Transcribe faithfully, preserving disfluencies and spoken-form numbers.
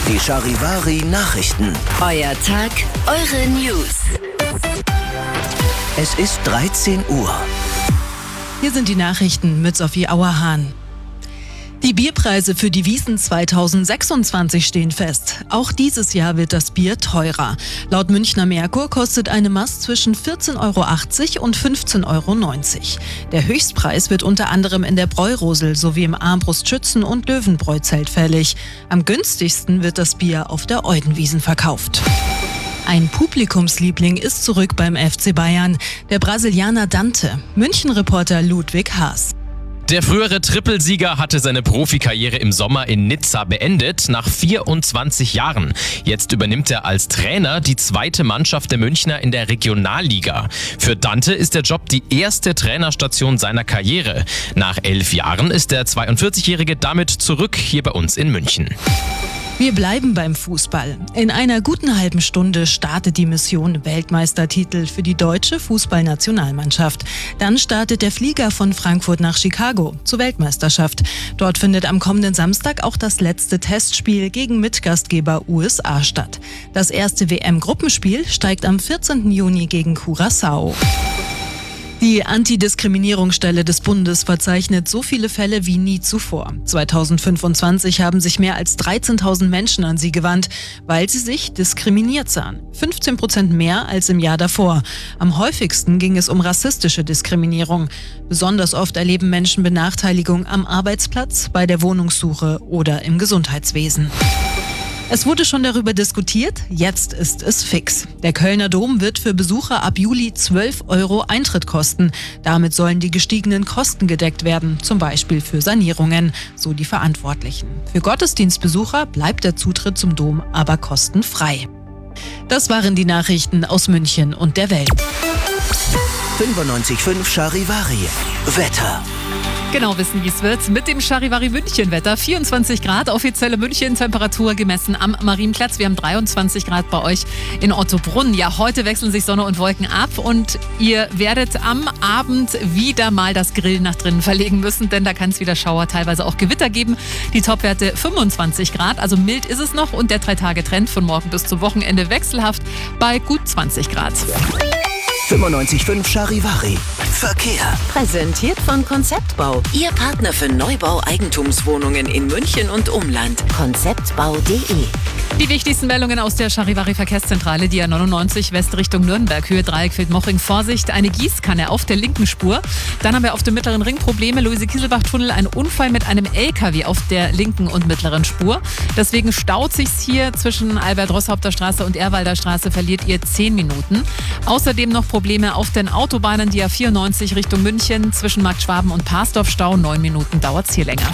Die Charivari Nachrichten. Euer Tag, eure News. Es ist dreizehn Uhr. Hier sind die Nachrichten mit Sophie Auerhahn. Die Bierpreise für die Wiesn zweitausendsechsundzwanzig stehen fest. Auch dieses Jahr wird das Bier teurer. Laut Münchner Merkur kostet eine Mast zwischen vierzehn Euro achtzig und fünfzehn Euro neunzig. Der Höchstpreis wird unter anderem in der Bräurosel sowie im Armbrust-Schützen- und Löwenbräu-Zelt fällig. Am günstigsten wird das Bier auf der Eudenwiesn verkauft. Ein Publikumsliebling ist zurück beim F C Bayern, der Brasilianer Dante. München-Reporter Ludwig Haas. Der frühere Trippelsieger hatte seine Profikarriere im Sommer in Nizza beendet, nach vierundzwanzig Jahren. Jetzt übernimmt er als Trainer die zweite Mannschaft der Münchner in der Regionalliga. Für Dante ist der Job die erste Trainerstation seiner Karriere. Nach elf Jahren ist der zweiundvierzigjährige damit zurück hier bei uns in München. Wir bleiben beim Fußball. In einer guten halben Stunde startet die Mission Weltmeistertitel für die deutsche Fußballnationalmannschaft. Dann startet der Flieger von Frankfurt nach Chicago zur Weltmeisterschaft. Dort findet am kommenden Samstag auch das letzte Testspiel gegen Mitgastgeber U S A statt. Das erste W M-Gruppenspiel steigt am vierzehnten Juni gegen Curaçao. Die Antidiskriminierungsstelle des Bundes verzeichnet so viele Fälle wie nie zuvor. zweitausendfünfundzwanzig haben sich mehr als dreizehntausend Menschen an sie gewandt, weil sie sich diskriminiert sahen. fünfzehn Prozent mehr als im Jahr davor. Am häufigsten ging es um rassistische Diskriminierung. Besonders oft erleben Menschen Benachteiligung am Arbeitsplatz, bei der Wohnungssuche oder im Gesundheitswesen. Es wurde schon darüber diskutiert, jetzt ist es fix. Der Kölner Dom wird für Besucher ab Juli zwölf Euro Eintritt kosten. Damit sollen die gestiegenen Kosten gedeckt werden, zum Beispiel für Sanierungen, so die Verantwortlichen. Für Gottesdienstbesucher bleibt der Zutritt zum Dom aber kostenfrei. Das waren die Nachrichten aus München und der Welt. fünfundneunzig Komma fünf Charivari. Wetter. Genau wissen, wie es wird. Mit dem Charivari München-Wetter. vierundzwanzig Grad, offizielle München-Temperatur gemessen am Marienplatz. Wir haben dreiundzwanzig Grad bei euch in Ottobrunn. Ja, heute wechseln sich Sonne und Wolken ab und ihr werdet am Abend wieder mal das Grillen nach drinnen verlegen müssen, denn da kann es wieder Schauer, teilweise auch Gewitter geben. Die Topwerte fünfundzwanzig Grad, also mild ist es noch und der Drei-Tage-Trend von morgen bis zum Wochenende wechselhaft bei gut zwanzig Grad. fünfundneunzig Komma fünf Charivari. Verkehr. Präsentiert von Konzeptbau. Ihr Partner für Neubau-Eigentumswohnungen in München und Umland. konzeptbau punkt de. Die wichtigsten Meldungen aus der Charivari-Verkehrszentrale, die A neunundneunzig West Richtung Nürnberg, Höhe Dreieck Feldmochring. Vorsicht, eine Gießkanne auf der linken Spur. Dann haben wir auf dem mittleren Ring Probleme, Luise-Kieselbach-Tunnel, ein Unfall mit einem L K W auf der linken und mittleren Spur. Deswegen staut sich's hier zwischen Albert-Roßhaupter Straße und Ehrwalder Straße, verliert ihr zehn Minuten. Außerdem noch Probleme auf den Autobahnen, die A vierundneunzig Richtung München, zwischen Marktschwaben und Parsdorf Stau, neun Minuten dauert's hier länger.